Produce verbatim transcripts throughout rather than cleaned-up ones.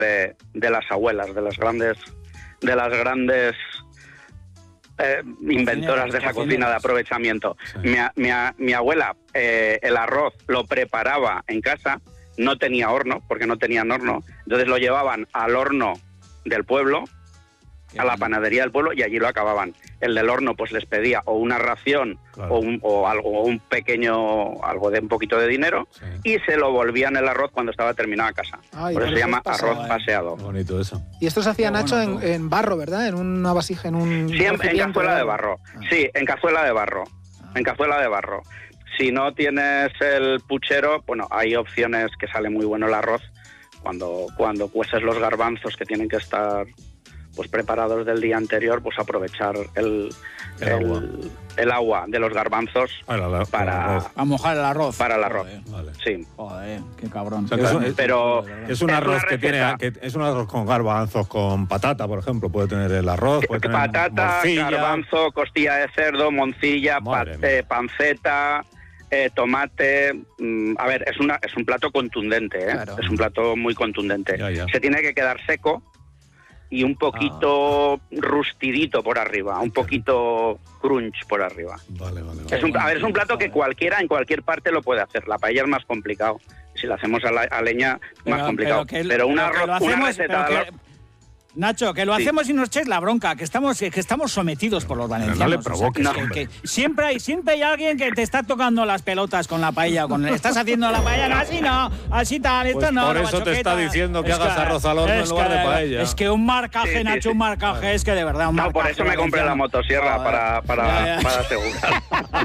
de, de las abuelas, de las grandes, de las grandes eh, inventoras de esa cocina de aprovechamiento. Sí. Mi, mi, mi abuela eh, el arroz lo preparaba en casa, no tenía horno, porque no tenían horno, entonces lo llevaban al horno del pueblo, a la panadería del pueblo, y allí lo acababan. El del horno pues les pedía o una ración, claro, o, un, o algo, o un pequeño, algo de un poquito de dinero, sí, y se lo volvían el arroz cuando estaba terminado a casa. Ay, por eso se llama arroz eh. paseado. Qué bonito eso. Y esto se hacía, Qué Nacho, bueno, en, en barro, ¿verdad? En una vasija, en un... Sí, en, en cazuela de barro. Ah. Sí, en cazuela de barro. Ah. En cazuela de barro. Si no tienes el puchero, bueno, hay opciones que sale muy bueno el arroz cuando, cuando cueces los garbanzos, que tienen que estar pues preparados del día anterior, pues aprovechar el, el, el, agua. el agua de los garbanzos ah, la, la, para a mojar el arroz. Para el arroz, Joder. Vale. Sí. Joder, qué cabrón. O sea, que es, un, pero es un es arroz que tiene que es un arroz con garbanzos, con patata, por ejemplo, puede tener el arroz, puede tener patata, morcilla, garbanzo, costilla de cerdo, moncilla, pat, panceta, eh, tomate. Mmm, a ver, es una es un plato contundente, ¿eh? Claro. Es un plato muy contundente. Ya, ya. Se tiene que quedar seco y un poquito ah. rustidito por arriba, un poquito crunch por arriba. Vale, vale, vale. Es un, a ver, es un plato que cualquiera en cualquier parte lo puede hacer. La paella es más complicado. Si la hacemos a, la, a leña, pero, más complicado. Pero, que, pero una, pero lo hacemos, una receta... Pero que, Nacho, que lo sí. hacemos y nos echéis la bronca, que estamos que estamos sometidos por los valencianos. No le provoques, o sea, que, que, que siempre hay siempre hay alguien que te está tocando las pelotas con la paella, con estás haciendo la paella, no, así no, así tal, esto pues no. Por eso te está diciendo que es hagas que, arroz al horno en lugar que, de paella. Es que un marcaje, sí, Nacho, sí, un marcaje, vale. Es que de verdad un no, marcaje. No, por eso me compré la motosierra, oh, para, para, ya, ya. para asegurar.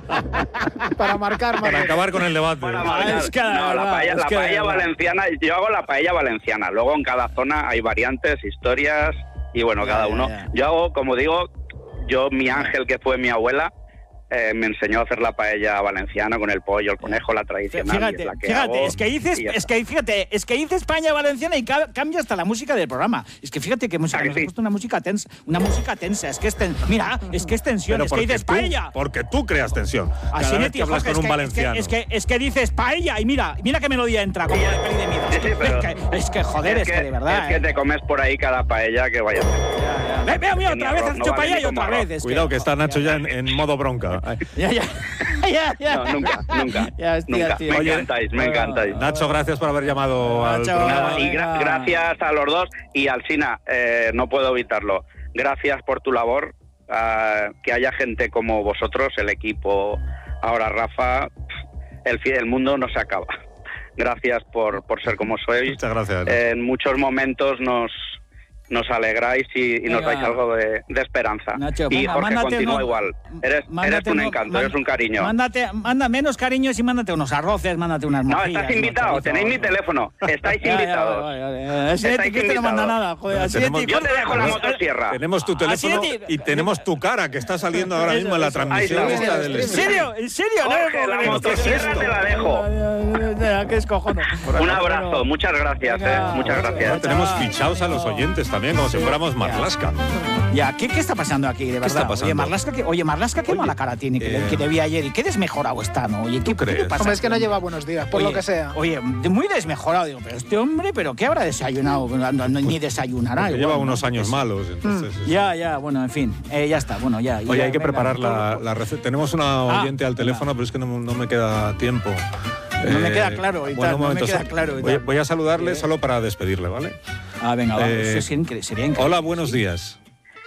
para marcar, Para acabar con el debate. Para marcar. Es que, no, verdad, la paella, es la paella valenciana, yo hago la paella valenciana, luego en cada zona hay variantes, historias... Y bueno, ya, cada uno. Ya, ya. Yo hago, como digo, yo, mi ángel, que fue mi abuela, eh, me enseñó a hacer la paella valenciana con el pollo, el conejo, la tradicional. Fíjate, es la que fíjate, hago, es que dices, es que fíjate, es que dices España valenciana y ca cambia hasta la música del programa. Es que fíjate qué música, nos sí? has puesto una música tensa, una música tensa, es que es ten, mira, es que es tensión, Pero es que dices tú, paella. Porque tú creas tensión. Cada Así vez que hablas con es un que, valenciano. Es que, es que es que dices paella y mira, mira qué melodía entra como de peli de Midas. Sí, sí, pero es, que, es que joder, es que, es que de verdad. Es que te comes por ahí cada paella que vaya a hacer. Ve, ve, mira, otra vez has hecho paella y otra vez. Cuidado que está Nacho ya en modo bronca. Ya, ya. Ya, ya. No, nunca, nunca. Ya, tío, nunca. Tío. Me Oye, encantáis, me encantáis. Nacho, gracias por haber llamado Nacho, al programa. Y gra gracias a los dos. Y Alsina, eh, no puedo evitarlo. Gracias por tu labor. Uh, que haya gente como vosotros, el equipo, ahora Rafa, el, el mundo no se acaba. Gracias por, por ser como sois. Muchas gracias. Eh, en muchos momentos nos... nos alegráis y, y nos dais algo de, de esperanza. Nacho, y venga, Jorge, continúa no, igual. Eres, eres un encanto, no, eres un cariño. Mándate, manda menos cariños y mándate unos arroces, mándate unas morcillas. No, estás invitado, tenéis mi teléfono. Estáis ya, invitados. Ya, ya, ya. Así de ti no manda nada. Joder, así tenemos, de ti, yo te dejo la motosierra. Tenemos tu teléfono y tenemos tu cara, que está saliendo ahora mismo en la transmisión. Esta del ¿En serio? ¿En serio? Jorge, la motosierra te la dejo. ¿Qué es cojones? Un abrazo, muchas gracias. Muchas gracias. Tenemos fichados a los oyentes también, como si fuéramos Marlaska. Ya, ¿qué, ¿qué está pasando aquí, de verdad? ¿Qué está pasando? Oye, Marlaska, ¿qué, oye, Marlaska, qué oye, mala cara tiene, que, eh, que te vi ayer y qué desmejorado está, ¿no? Oye, ¿qué, ¿tú crees? ¿qué pasa? Hombre, es que no lleva buenos días, por oye, lo que sea. Oye, muy desmejorado, digo, pero este hombre, ¿pero qué habrá desayunado? No, no, pues, ni desayunará. Igual, lleva unos ¿no? años es, malos, entonces... Mm. Ya, ya, bueno, en fin, eh, ya está, bueno, ya. Oye, ya, hay que venga, preparar la, la receta. Tenemos una oyente ah, al teléfono, venga. Pero es que no, no me queda tiempo. No eh, me queda claro y bueno, tal, no me queda claro y voy, tal. voy a saludarle ¿Eh? solo para despedirle, ¿vale? Ah, venga, va. Eh, Eso sería increíble. Hola, buenos días.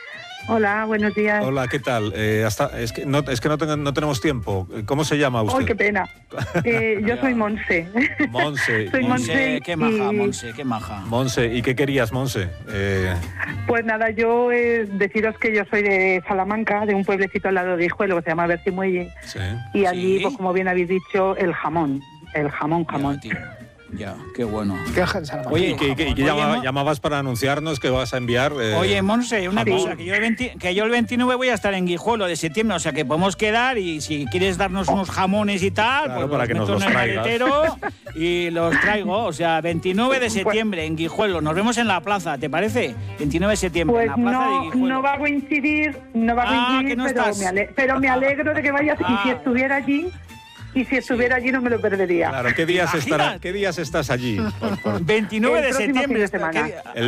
Hola, buenos días. Hola, ¿qué tal? Eh, hasta, es que no, es que no, tengo, no tenemos tiempo. ¿Cómo se llama usted? ¡Ay, qué pena! Eh, yo soy Monse. Monse. soy Monse, Monse qué maja, y... Monse, qué maja. Monse, ¿y qué querías, Monse? Eh... Pues nada, yo eh, deciros que yo soy de Salamanca, de un pueblecito al lado de Guijuelo que se llama Bercimuelle. Sí. Y allí, ¿Sí? pues como bien habéis dicho, el jamón. El jamón, jamón. Ya, tío. Ya, qué bueno. ¿Qué Oye, ¿y que, que, que llama, llamabas para anunciarnos que vas a enviar? Eh, Oye, Monse, una jamón. cosa, que yo, el veinte, que yo el veintinueve voy a estar en Guijuelo de septiembre, o sea que podemos quedar y si quieres darnos unos jamones y tal, claro, pues para los que meto nos en el los traigas. maletero y los traigo. O sea, veintinueve de septiembre en Guijuelo, nos vemos en la plaza, ¿te parece? veintinueve de septiembre pues en la plaza no, de Guijuelo. no va a coincidir, no va a ah, coincidir, no pero, estás... me ale pero me alegro de que vayas ah. y si estuviera allí... y si estuviera allí no me lo perdería. Claro, ¿qué días, Imagina. estará, ¿qué días estás allí? Por- por- veintinueve El de próximo septiembre. fin de semana. ¿qué día? El